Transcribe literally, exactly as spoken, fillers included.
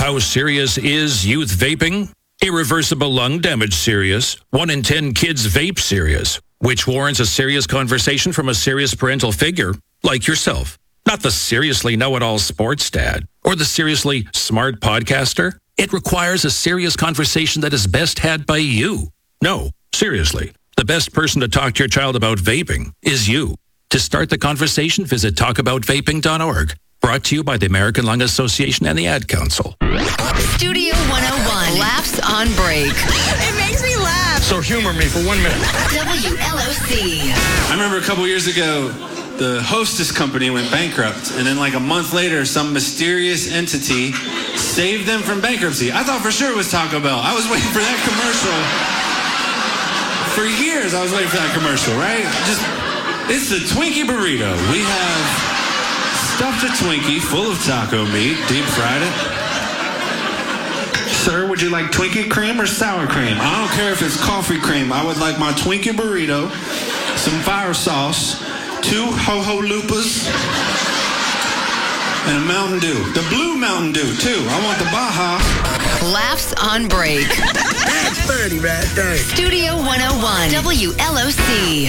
How serious is youth vaping? Irreversible lung damage serious. One in ten kids vape serious, which warrants a serious conversation from a serious parental figure like yourself. Not the seriously know-it-all sports dad or the seriously smart podcaster. It requires a serious conversation that is best had by you. No, seriously, the best person to talk to your child about vaping is you. To start the conversation, visit talk about vaping dot org. Brought to you by the American Lung Association and the Ad Council. Studio one oh one, Laughs on Break. It makes me laugh. So humor me for one minute. W L O C. I remember a couple years ago, the Hostess company went bankrupt, and then like a month later, some mysterious entity saved them from bankruptcy. I thought for sure it was Taco Bell. I was waiting for that commercial. For years, I was waiting for that commercial, right? Just, it's the Twinkie burrito. We have stuffed a Twinkie full of taco meat, deep fried it. Sir, would you like Twinkie cream or sour cream? I don't care if it's coffee cream. I would like my Twinkie burrito, some fire sauce, two Ho-Ho Lupas, and a Mountain Dew. The blue Mountain Dew, too. I want the Baja. Laughs on Break. That's thirty right there. Studio one oh one, W L O C.